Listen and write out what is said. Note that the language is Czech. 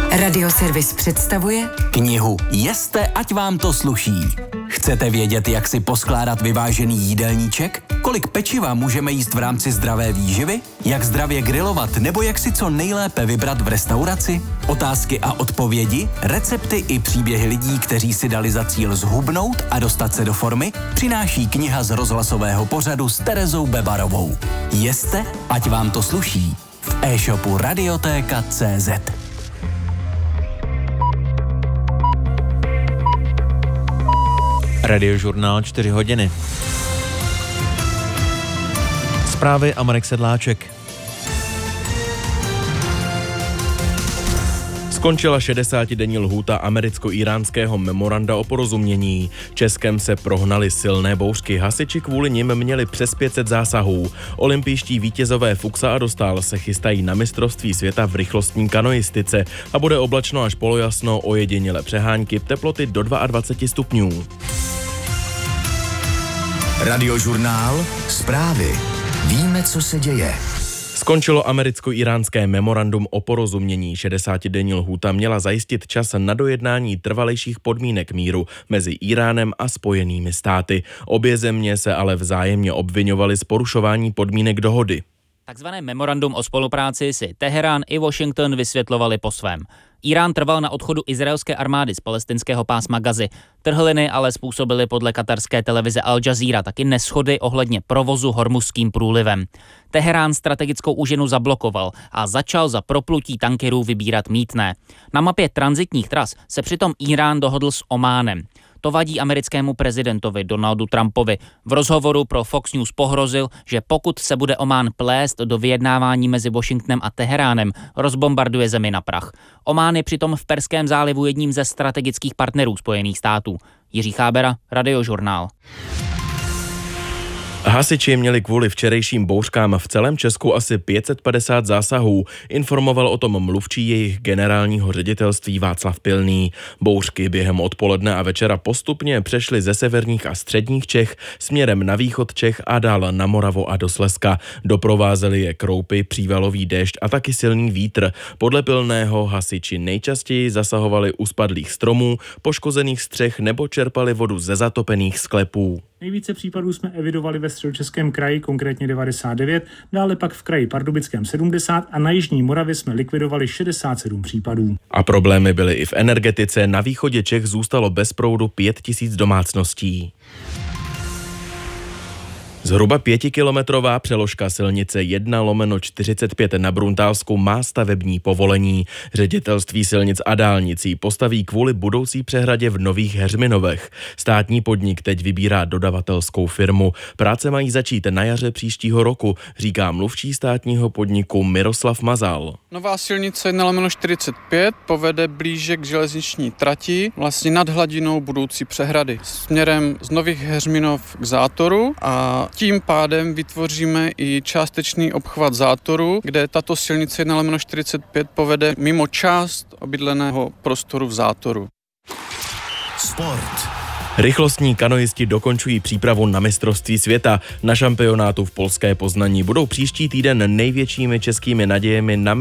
Radioservis představuje knihu Jeste, ať vám to sluší. Chcete vědět, jak si poskládat vyvážený jídelníček? Kolik pečiva můžeme jíst v rámci zdravé výživy? Jak zdravě grilovat nebo jak si co nejlépe vybrat v restauraci? Otázky a odpovědi, recepty i příběhy lidí, kteří si dali za cíl zhubnout a dostat se do formy, přináší kniha z rozhlasového pořadu s Terezou Bebarovou. Jeste, ať vám to sluší. V e-shopu Radiotéka.cz. Radiožurnál 4 hodiny. Zprávy a Marek Sedláček. Skončila 60denní lhůta americko-íránského memoranda o porozumění. Českem se prohnaly silné bouřky, hasiči kvůli nim měli přes 500 zásahů. Olympijští vítězové Fuxa a Dostál se chystají na mistrovství světa v rychlostní kanoistice a bude oblačno až polojasno, ojedinělé přehánky, teploty do 22 stupňů. Radiožurnál, zprávy. Víme, co se děje. Skončilo americko-íránské memorandum o porozumění. 60denní lhůta měla zajistit čas na dojednání trvalejších podmínek míru mezi Íránem a Spojenými státy. Obě země se ale vzájemně obviňovaly z porušování podmínek dohody. Takzvané memorandum o spolupráci si Teherán i Washington vysvětlovali po svém. Irán trval na odchodu izraelské armády z palestinského pásma Gazy. Trhliny ale způsobily podle katarské televize Al Jazeera taky neshody ohledně provozu Hormuzským průlivem. Teherán strategickou úžinu zablokoval a začal za proplutí tankerů vybírat mýtné. Na mapě tranzitních tras se přitom Irán dohodl s Ománem. To vadí americkému prezidentovi Donaldu Trumpovi. V rozhovoru pro Fox News pohrozil, že pokud se bude Omán plést do vyjednávání mezi Washingtonem a Teheránem, rozbombarduje zemi na prach. Omán je přitom v Perském zálivu jedním ze strategických partnerů Spojených států. Jiří Chábera, Radiožurnál. Hasiči měli kvůli včerejším bouřkám v celém Česku asi 550 zásahů, informoval o tom mluvčí jejich generálního ředitelství Václav Pilný. Bouřky během odpoledne a večera postupně přešly ze severních a středních Čech směrem na východ Čech a dál na Moravu a do Slezska. Doprovázely je kroupy, přívalový déšť a taky silný vítr. Podle Pilného hasiči nejčastěji zasahovali u spadlých stromů, poškozených střech nebo čerpali vodu ze zatopených sklepů. Nejvíce případů jsme evidovali ve Středočeském kraji, konkrétně 99, dále pak v kraji Pardubickém 70 a na jižní Moravě jsme likvidovali 67 případů. A problémy byly i v energetice. Na východě Čech zůstalo bez proudu 5000 domácností. Zhruba 5kilometrová přeložka silnice 1/45 na Bruntálsku má stavební povolení. Ředitelství silnic a dálnicí postaví kvůli budoucí přehradě v Nových Heřminovech. Státní podnik teď vybírá dodavatelskou firmu. Práce mají začít na jaře příštího roku, říká mluvčí státního podniku Miroslav Mazal. Nová silnice 1/45 povede blíže k železniční trati, vlastně nad hladinou budoucí přehrady, směrem z Nových Heřminov k Zátoru a tím pádem vytvoříme i částečný obchvat Zátoru, kde tato silnice 1/45 povede mimo část obydleného prostoru v Zátoru. Sport. Rychlostní kanoisti dokončují přípravu na mistrovství světa. Na šampionátu v polské Poznaní budou příští týden největšími českými nadějemi na